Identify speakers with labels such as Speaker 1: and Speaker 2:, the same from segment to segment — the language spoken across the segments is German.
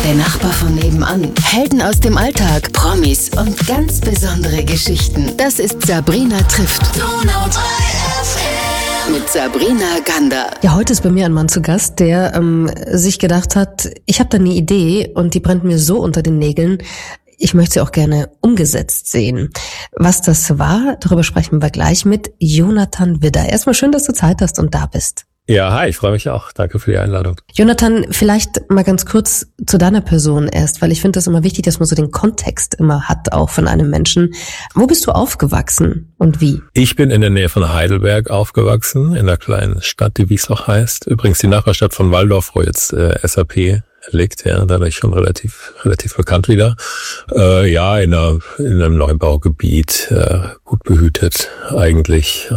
Speaker 1: der Nachbar von nebenan, Helden aus dem Alltag, Promis und ganz besondere Geschichten. Das ist Sabrina trifft. Mit Sabrina Gander.
Speaker 2: Ja, heute ist bei mir ein Mann zu Gast, der sich gedacht hat, ich habe da eine Idee und die brennt mir so unter den Nägeln. Ich möchte sie auch gerne umgesetzt sehen. Was das war, darüber sprechen wir gleich mit Jonathan Widder. Erstmal schön, dass du Zeit hast und da bist.
Speaker 3: Ja, hi, ich freue mich auch. Danke für die Einladung.
Speaker 2: Jonathan, vielleicht mal ganz kurz zu deiner Person erst, weil ich finde das immer wichtig, dass man so den Kontext immer hat, auch von einem Menschen. Wo bist du aufgewachsen und wie?
Speaker 3: Ich bin in der Nähe von Heidelberg aufgewachsen, in einer kleinen Stadt, die Wiesloch heißt. Übrigens die Nachbarstadt von Walldorf, wo jetzt SAP liegt, ja, dadurch schon relativ bekannt wieder. Ja, in einem Neubaugebiet, gut behütet eigentlich.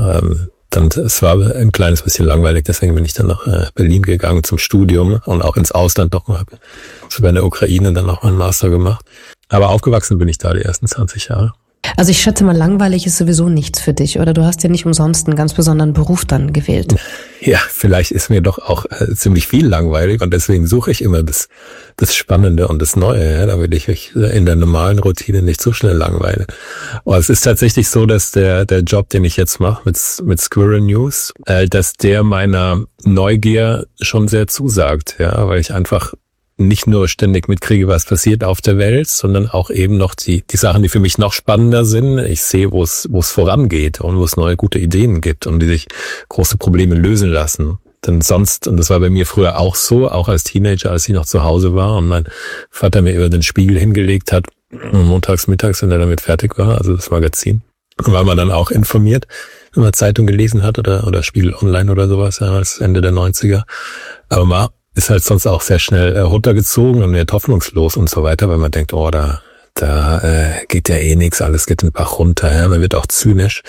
Speaker 3: Es war ein kleines bisschen langweilig, deswegen bin ich dann nach Berlin gegangen zum Studium und auch ins Ausland noch mal, sogar in der Ukraine dann noch mal einen Master gemacht. Aber aufgewachsen bin ich da die ersten 20 Jahre.
Speaker 2: Also ich schätze mal, langweilig ist sowieso nichts für dich, oder? Du hast ja nicht umsonst einen ganz besonderen Beruf dann gewählt.
Speaker 3: Ja, vielleicht ist mir doch auch ziemlich viel langweilig und deswegen suche ich immer das Spannende und das Neue, ja, damit ich mich in der normalen Routine nicht so schnell langweile. Aber es ist tatsächlich so, dass der Job, den ich jetzt mache mit Squirrel News, dass der meiner Neugier schon sehr zusagt, ja, weil ich einfach nicht nur ständig mitkriege, was passiert auf der Welt, sondern auch eben noch die Sachen, die für mich noch spannender sind. Ich sehe, wo es vorangeht und wo es neue gute Ideen gibt und die sich große Probleme lösen lassen. Denn sonst, und das war bei mir früher auch so, auch als Teenager, als ich noch zu Hause war und mein Vater mir über den Spiegel hingelegt hat, montags, mittags, wenn er damit fertig war, also das Magazin, war man dann auch informiert, wenn man Zeitung gelesen hat oder Spiegel Online oder sowas, ja, als Ende der 90er. Aber man ist halt sonst auch sehr schnell runtergezogen und wird hoffnungslos und so weiter, weil man denkt, oh, da geht ja eh nichts, alles geht den Bach runter, ja, man wird auch zynisch.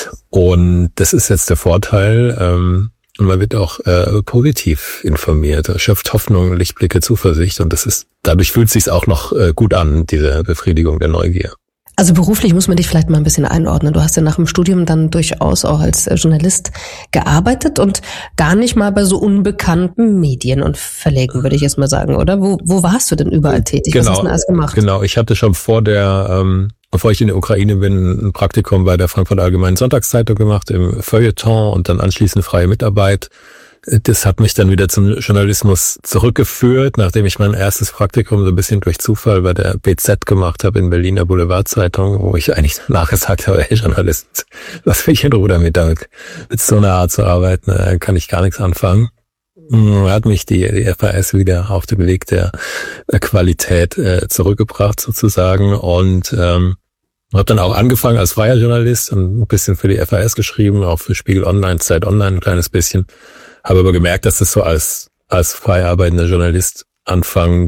Speaker 3: Und das ist jetzt der Vorteil, und man wird auch positiv informiert, schöpft Hoffnung, Lichtblicke, Zuversicht und dadurch fühlt es sich auch noch gut an, diese Befriedigung der Neugier.
Speaker 2: Also beruflich muss man dich vielleicht mal ein bisschen einordnen. Du hast ja nach dem Studium dann durchaus auch als Journalist gearbeitet und gar nicht mal bei so unbekannten Medien und Verlegen, würde ich jetzt mal sagen, oder? Wo warst du denn überall tätig?
Speaker 3: Genau,
Speaker 2: was hast du denn alles gemacht?
Speaker 3: Genau, ich hatte schon bevor ich in der Ukraine bin, ein Praktikum bei der Frankfurter Allgemeinen Sonntagszeitung gemacht, im Feuilleton und dann anschließend freie Mitarbeit. Das hat mich dann wieder zum Journalismus zurückgeführt, nachdem ich mein erstes Praktikum so ein bisschen durch Zufall bei der BZ gemacht habe in Berliner Boulevardzeitung, wo ich eigentlich nachgesagt habe, hey Journalist, lass mich in Ruhe damit mit so einer Art zu arbeiten, kann ich gar nichts anfangen. Hat mich die FAS wieder auf den Weg der Qualität zurückgebracht sozusagen und habe dann auch angefangen als freier Journalist und ein bisschen für die FAS geschrieben, auch für Spiegel Online, Zeit Online ein kleines bisschen. Habe aber gemerkt, dass das so als frei arbeitender Journalist Anfang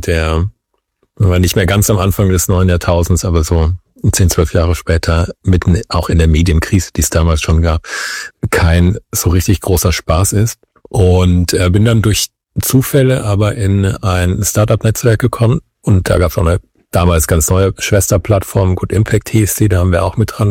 Speaker 3: war nicht mehr ganz am Anfang des neuen Jahrtausends, aber so 10, 12 Jahre später, mitten auch in der Medienkrise, die es damals schon gab, kein so richtig großer Spaß ist. Und bin dann durch Zufälle aber in ein Startup-Netzwerk gekommen und da gab es auch eine damals ganz neue Schwesterplattform, Good Impact hieß die, da haben wir auch mit dran